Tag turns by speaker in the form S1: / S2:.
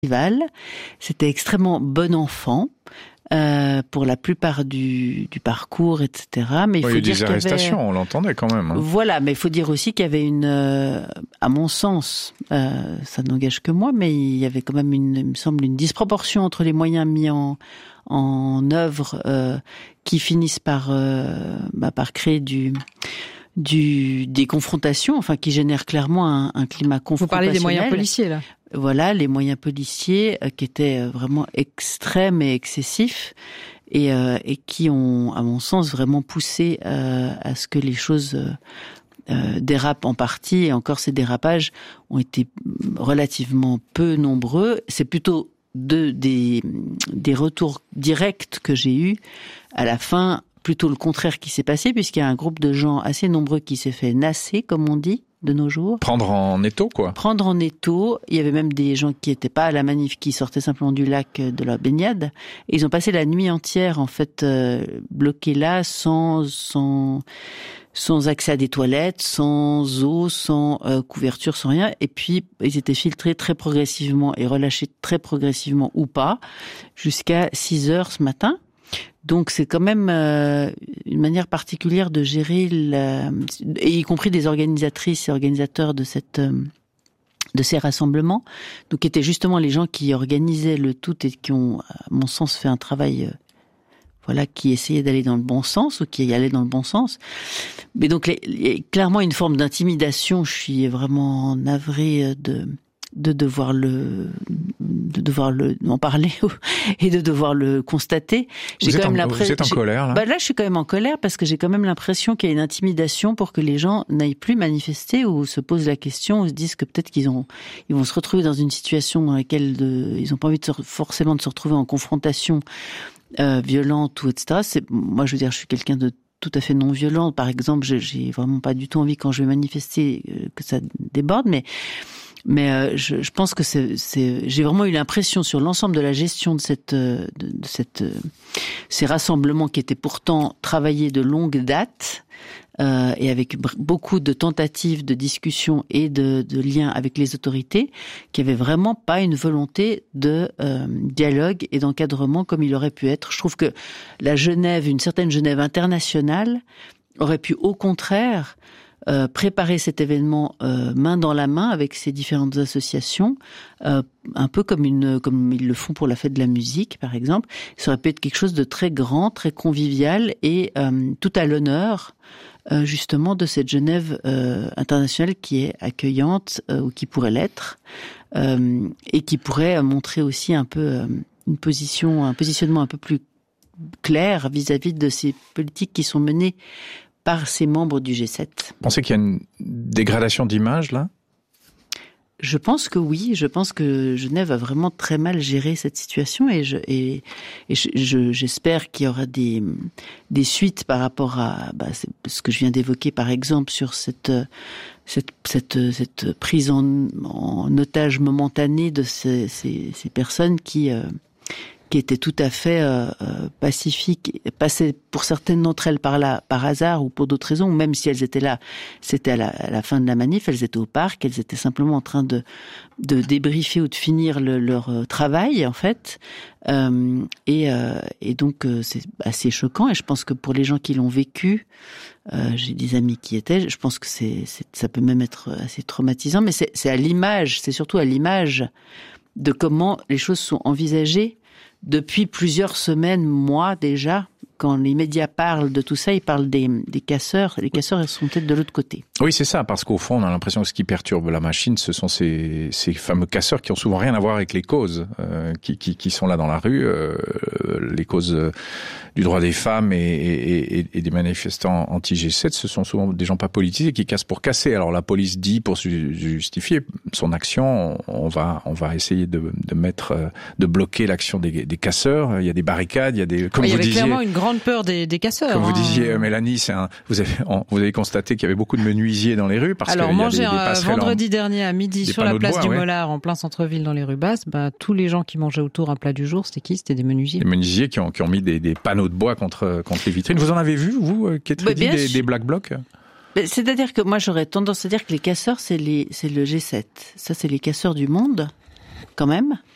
S1: festival. C'était extrêmement bon enfant. Pour la plupart du parcours, etc. Mais il faut
S2: y a eu
S1: dire
S2: des arrestations, on l'entendait quand même. Hein.
S1: Voilà, mais il faut dire aussi qu'il y avait à mon sens, ça n'engage que moi, mais il y avait quand même il me semble, une disproportion entre les moyens mis en œuvre qui finissent par créer des confrontations, enfin qui génèrent clairement un climat confrontationnel.
S3: Vous parlez des moyens policiers là.
S1: Voilà, les moyens policiers qui étaient vraiment extrêmes et excessifs et qui ont, à mon sens, vraiment poussé à ce que les choses dérapent en partie. Et encore, ces dérapages ont été relativement peu nombreux. C'est plutôt des retours directs que j'ai eus à la fin. Plutôt le contraire qui s'est passé, puisqu'il y a un groupe de gens assez nombreux qui s'est fait nasser, comme on dit, de nos jours.
S2: Prendre en étau, quoi.
S1: Prendre en étau. Il y avait même des gens qui n'étaient pas à la manif, qui sortaient simplement du lac de la baignade. Et ils ont passé la nuit entière, en fait, bloqués là, sans accès à des toilettes, sans eau, sans couverture, sans rien. Et puis, ils étaient filtrés très progressivement et relâchés très progressivement ou pas, jusqu'à 6 heures ce matin. Donc c'est quand même une manière particulière de gérer et y compris des organisatrices et organisateurs de ces rassemblements, donc qui étaient justement les gens qui organisaient le tout et qui ont, à mon sens, fait un travail qui essayait d'aller dans le bon sens ou qui y allait dans le bon sens. Mais donc il y a clairement une forme d'intimidation. Je suis vraiment navrée de devoir en parler et de devoir le constater.
S2: Vous êtes en colère, là?
S1: Là, je suis quand même en colère parce que j'ai quand même l'impression qu'il y a une intimidation pour que les gens n'aillent plus manifester ou se posent la question ou se disent que peut-être ils vont se retrouver dans une situation dans laquelle ils n'ont pas envie forcément de se retrouver en confrontation violente ou etc. Moi, je veux dire, je suis quelqu'un de tout à fait non violent. Par exemple, j'ai vraiment pas du tout envie quand je vais manifester que ça déborde, mais je pense que j'ai vraiment eu l'impression sur l'ensemble de la gestion de ces rassemblements qui étaient pourtant travaillés de longue date et avec beaucoup de tentatives de discussion et de liens avec les autorités, qu'il n'y avait vraiment pas une volonté de dialogue et d'encadrement comme il aurait pu être. Je trouve que une certaine Genève internationale aurait pu au contraire préparer cet événement main dans la main avec ces différentes associations, un peu comme ils le font pour la fête de la musique, par exemple. Ça aurait pu être quelque chose de très grand, très convivial et tout à l'honneur, justement, de cette Genève internationale qui est accueillante ou qui pourrait l'être et qui pourrait montrer aussi un peu un positionnement un peu plus clair vis-à-vis de ces politiques qui sont menées par ces membres du G7.
S2: Vous pensez qu'il y a une dégradation d'image, là ?
S1: Je pense que oui. Je pense que Genève a vraiment très mal géré cette situation et j'espère qu'il y aura des suites par rapport à ce que je viens d'évoquer, par exemple, sur cette prise en otage momentanée de ces personnes qui étaient tout à fait pacifiques, passaient pour certaines d'entre elles par hasard ou pour d'autres raisons, ou même si elles étaient là, c'était à la fin de la manif, elles étaient au parc, elles étaient simplement en train de débriefer ou de finir leur travail, en fait. Et donc, c'est assez choquant, et je pense que pour les gens qui l'ont vécu, j'ai des amis qui étaient, je pense que ça peut même être assez traumatisant, mais c'est surtout à l'image de comment les choses sont envisagées depuis plusieurs semaines, mois déjà. Quand les médias parlent de tout ça, ils parlent des casseurs. Les casseurs, ils sont peut-être de l'autre côté.
S2: Oui, c'est ça, parce qu'au fond, on a l'impression que ce qui perturbe la machine, ce sont ces fameux casseurs qui ont souvent rien à voir avec les causes qui sont là dans la rue, les causes du droit des femmes et des manifestants anti-G7. Ce sont souvent des gens pas politisés qui cassent pour casser. Alors la police dit, pour justifier son action, on va essayer de bloquer l'action des casseurs. Il y a des barricades, il y a des, comme vous disiez.
S3: Il y avait clairement une grande peur des casseurs.
S2: Comme vous disiez, Mélanie, vous avez constaté qu'il y avait beaucoup de menuisiers dans les rues parce
S3: alors,
S2: qu'il y a
S3: manger
S2: des passerelles
S3: vendredi dernier à midi sur la place du Mollard, en plein centre-ville dans les rues basses, tous les gens qui mangeaient autour un plat du jour, c'était qui? C'était des menuisiers.
S2: Des menuisiers qui ont mis des panneaux de bois contre les vitrines. Vous en avez vu, vous, des Black Blocs?
S1: C'est-à-dire que moi, j'aurais tendance à dire que les casseurs, c'est le G7. Ça, c'est les casseurs du monde, quand même.